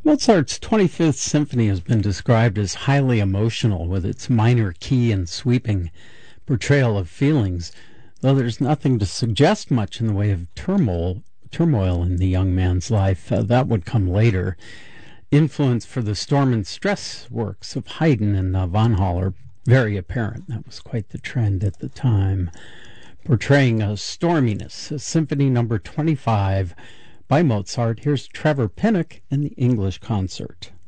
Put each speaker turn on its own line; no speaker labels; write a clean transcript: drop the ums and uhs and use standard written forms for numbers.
Mozart's 25th Symphony has been described as highly emotional, with its minor key and sweeping portrayal of feelings, though there's nothing to suggest much in the way of turmoil in the young man's life. That would come later. Influence for the storm and stress works of Haydn and Von Haller very apparent. That was quite the trend at the time. Portraying a storminess, Symphony number 25 by Mozart. Here's Trevor Pinnock in the English concert.